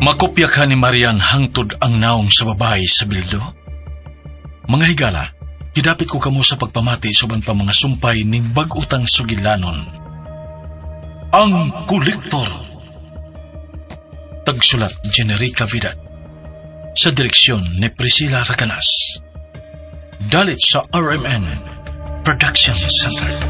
Makopya ka ni Marian hangtod ang naong sa babae sa bildo? Mga higala, hidapit ko kamo sa pagpamati suban pa mga sumpay ning bag-utang sugilanon. Ang Kolektor. Tagsulat Generica Vidal. Sa direksyon ni Priscilla Raganas. Dalit sa RMN Production Center.